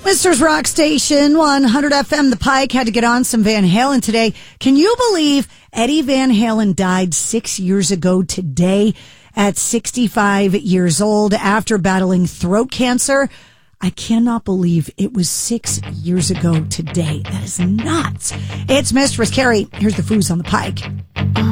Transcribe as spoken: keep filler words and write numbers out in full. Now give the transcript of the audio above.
Mister's Rock Station, one hundred F M, The Pike, had to get on some Van Halen today. Can you believe Eddie Van Halen died six years ago today at sixty-five years old after battling throat cancer? I cannot believe it was six years ago today. That is nuts. It's Mistress Carrie. Here's the Foos on The Pike.